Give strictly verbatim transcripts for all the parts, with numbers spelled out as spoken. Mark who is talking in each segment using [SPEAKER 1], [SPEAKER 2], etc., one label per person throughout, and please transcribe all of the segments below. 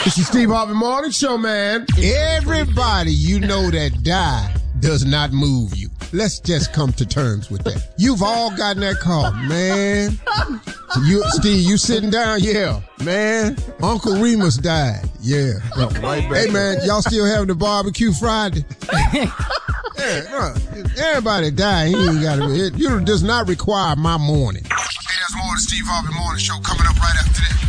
[SPEAKER 1] It's the Steve Harvey Morning Show, man.
[SPEAKER 2] Everybody you know that die does not move you. Let's just come to terms with that. You've all gotten that call, man. You, Steve, you sitting down? Yeah, man. Uncle Remus died. Yeah.
[SPEAKER 3] Right,
[SPEAKER 2] hey, man, y'all still having the barbecue Friday? Yeah, bro, everybody died. He ain't got it. It does not require my morning. Hey, there's more of the Steve Harvey Morning Show coming up right after this.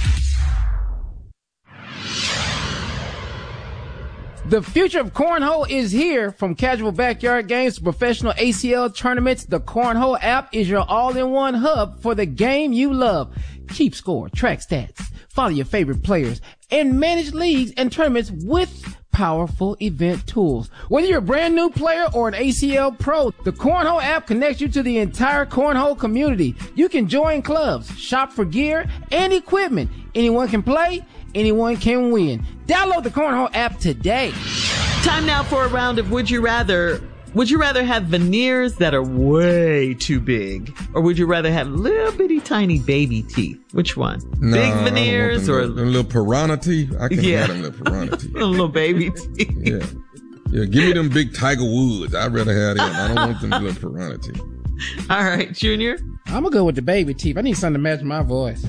[SPEAKER 4] The future of cornhole is here. From casual backyard games to professional A C L tournaments, the Cornhole app is your all-in-one hub for the game you love. Keep score, track stats, follow your favorite players, and manage leagues and tournaments with powerful event tools. Whether you're a brand new player or an A C L pro, the Cornhole app connects you to the entire cornhole community. You can join clubs, shop for gear and equipment. Anyone can play. Anyone can win. Download the Cornhole app today.
[SPEAKER 5] Time now for a round of Would You Rather. Would you rather have veneers that are way too big, or would you rather have little bitty tiny baby teeth? Which one?
[SPEAKER 3] No,
[SPEAKER 5] big veneers or
[SPEAKER 3] a little piranha teeth? I can't
[SPEAKER 5] yeah.
[SPEAKER 3] have them little piranha teeth.
[SPEAKER 5] A little baby teeth.
[SPEAKER 3] Yeah. Yeah, give me them big Tiger Woods. I'd rather have them. I don't want them little piranha teeth.
[SPEAKER 5] All right, Junior.
[SPEAKER 4] I'm gonna go with the baby teeth. I need something to match my voice.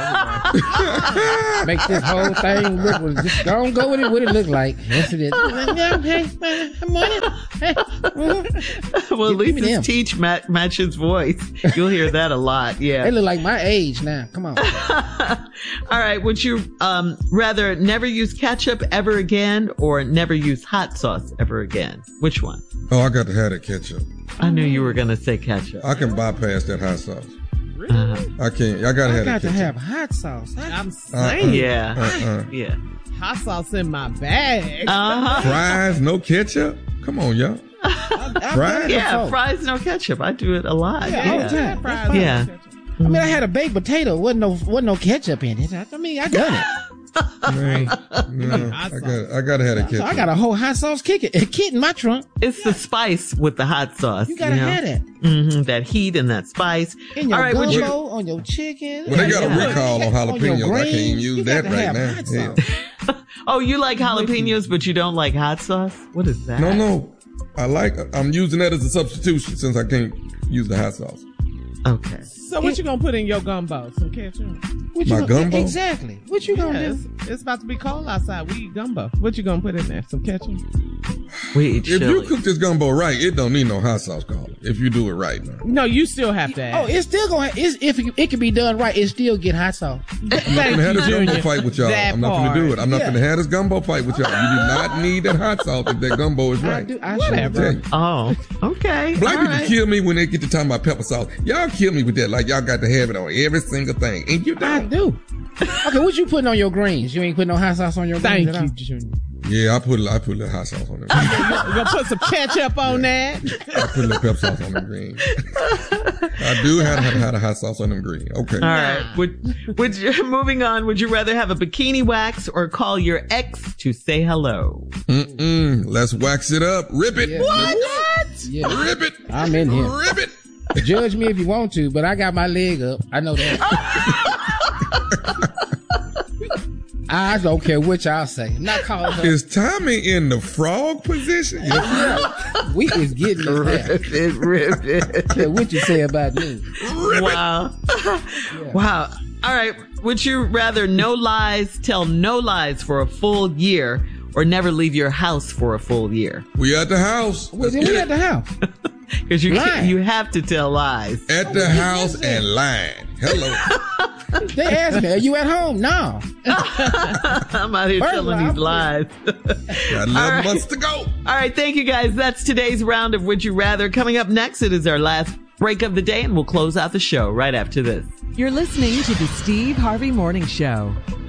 [SPEAKER 4] Make this whole thing look. Just don't go with it. What it look like? Yes, it is.
[SPEAKER 5] Well, at least his teeth mat- match his voice. You'll hear that a lot. Yeah.
[SPEAKER 4] They look like my age now. Come on.
[SPEAKER 5] All right. Would you um, rather never use ketchup ever again, or never use hot sauce ever again? Which one?
[SPEAKER 3] Oh, I got to have that ketchup.
[SPEAKER 5] I knew you were gonna say ketchup.
[SPEAKER 3] I can bypass that hot sauce.
[SPEAKER 6] Really?
[SPEAKER 5] Uh-huh.
[SPEAKER 3] I can't. I gotta
[SPEAKER 4] I
[SPEAKER 3] have
[SPEAKER 4] got
[SPEAKER 3] that
[SPEAKER 4] to
[SPEAKER 3] ketchup.
[SPEAKER 4] have hot sauce. I,
[SPEAKER 6] I'm saying.
[SPEAKER 3] Uh-uh.
[SPEAKER 5] Yeah.
[SPEAKER 3] Uh-uh.
[SPEAKER 5] Yeah.
[SPEAKER 6] Hot sauce in my bag.
[SPEAKER 5] Uh-huh.
[SPEAKER 3] Fries, no ketchup? Come on, y'all. Fries?
[SPEAKER 5] Yeah, fries, no ketchup. I do it a lot.
[SPEAKER 4] Yeah,
[SPEAKER 5] Yeah.
[SPEAKER 4] all the time.
[SPEAKER 6] Fries,
[SPEAKER 5] Yeah.
[SPEAKER 4] I mean, I had a baked potato. wasn't no wasn't no ketchup in it. I mean, I done it.
[SPEAKER 3] Man, no, I got. I gotta have that ketchup.
[SPEAKER 4] So I got a whole hot sauce kick a kit in my trunk.
[SPEAKER 5] It's the spice with the hot sauce.
[SPEAKER 4] You gotta
[SPEAKER 5] know?
[SPEAKER 4] have that.
[SPEAKER 5] Mm-hmm, that heat and that spice.
[SPEAKER 4] In your
[SPEAKER 5] All right,
[SPEAKER 4] gumbo,
[SPEAKER 5] would you?
[SPEAKER 4] on your chicken.
[SPEAKER 3] Well, they got
[SPEAKER 5] Yeah.
[SPEAKER 3] a recall on
[SPEAKER 4] On your
[SPEAKER 3] jalapenos. I can't even
[SPEAKER 4] greens.
[SPEAKER 3] use
[SPEAKER 4] You
[SPEAKER 3] that
[SPEAKER 4] gotta
[SPEAKER 3] right
[SPEAKER 4] have
[SPEAKER 3] now.
[SPEAKER 4] hot
[SPEAKER 3] Yeah.
[SPEAKER 4] sauce.
[SPEAKER 5] Oh, you like jalapenos, but you don't like hot sauce? What is that?
[SPEAKER 3] No, no. I like. I'm using that as a substitution since I can't use the hot sauce.
[SPEAKER 5] Okay.
[SPEAKER 6] So what you gonna put in your gumbo? Some ketchup?
[SPEAKER 4] What you
[SPEAKER 3] My
[SPEAKER 4] gonna-
[SPEAKER 3] gumbo?
[SPEAKER 4] Exactly. What you gonna
[SPEAKER 6] Yeah,
[SPEAKER 4] do?
[SPEAKER 6] it's, it's about to be cold outside. We eat gumbo. What you gonna put in there? Some ketchup?
[SPEAKER 5] We eat
[SPEAKER 3] If
[SPEAKER 5] chili.
[SPEAKER 3] you cook this gumbo right, it don't need no hot sauce, call it. If you do it right, man.
[SPEAKER 6] No, you still have to add.
[SPEAKER 4] Oh, it's still gonna. It's, if it, it can be done right, it still get hot sauce.
[SPEAKER 3] I'm not
[SPEAKER 6] Thank
[SPEAKER 3] gonna have
[SPEAKER 6] you,
[SPEAKER 3] this gumbo
[SPEAKER 6] Junior.
[SPEAKER 3] fight with y'all.
[SPEAKER 6] That
[SPEAKER 3] I'm not gonna do
[SPEAKER 6] part.
[SPEAKER 3] it. I'm not
[SPEAKER 4] Yeah.
[SPEAKER 3] gonna have this gumbo fight with y'all. You do not need that hot sauce if that gumbo is
[SPEAKER 4] I
[SPEAKER 3] right.
[SPEAKER 4] do. I
[SPEAKER 6] Whatever.
[SPEAKER 4] sure
[SPEAKER 3] Tell
[SPEAKER 4] do.
[SPEAKER 3] you.
[SPEAKER 5] Oh, okay.
[SPEAKER 3] Black
[SPEAKER 5] All
[SPEAKER 3] people
[SPEAKER 5] right.
[SPEAKER 3] kill me when they get to talking about pepper sauce. Y'all kill me with that. Like y'all got to have it on every single thing, and you
[SPEAKER 4] I
[SPEAKER 3] don't.
[SPEAKER 4] do. Okay, what you putting on your greens? You ain't putting no hot sauce on your
[SPEAKER 6] Thank
[SPEAKER 4] greens. at
[SPEAKER 6] you,
[SPEAKER 4] all?
[SPEAKER 6] Junior.
[SPEAKER 3] Yeah, I put I put a little hot sauce on it. I
[SPEAKER 6] You gonna put some ketchup on that?
[SPEAKER 3] put a little pepper sauce on them green. I do have to have a hot sauce on them green. Okay.
[SPEAKER 5] All right. Would would you, moving on? Would you rather have a bikini wax or call your ex to say hello?
[SPEAKER 3] Mm-mm. Let's wax it up. Rip it.
[SPEAKER 4] Yeah.
[SPEAKER 3] What?
[SPEAKER 4] Yeah.
[SPEAKER 3] Rip it.
[SPEAKER 4] I'm in here.
[SPEAKER 3] Rip it.
[SPEAKER 4] Judge me if you want to, but I got my leg up. I know that. I don't care what y'all say. I'm not calling her.
[SPEAKER 3] Is Tommy in the frog position?
[SPEAKER 4] Yeah. We is getting it there.
[SPEAKER 5] Rip it, rip it.
[SPEAKER 4] Yeah, what you say about me?
[SPEAKER 5] Wow. Wow. All right. Would you rather no lies, tell no lies for a full year, or never leave your house for a full year?
[SPEAKER 3] We at the house.
[SPEAKER 4] Well,
[SPEAKER 3] Let's
[SPEAKER 4] then
[SPEAKER 3] get
[SPEAKER 4] we
[SPEAKER 3] it.
[SPEAKER 4] at the house.
[SPEAKER 5] Because you can't,
[SPEAKER 4] Lying.
[SPEAKER 5] you have to tell lies.
[SPEAKER 3] At the house and lying. Hello.
[SPEAKER 4] They asked me, are you at home? No.
[SPEAKER 5] I'm out here
[SPEAKER 4] First
[SPEAKER 5] telling
[SPEAKER 4] of all,
[SPEAKER 5] these lies.
[SPEAKER 3] Got eleven
[SPEAKER 5] right.
[SPEAKER 3] months to go.
[SPEAKER 5] All right. Thank you, guys. That's today's round of Would You Rather. Coming up next, it is our last break of the day, and we'll close out the show right after this.
[SPEAKER 7] You're listening to the Steve Harvey Morning Show.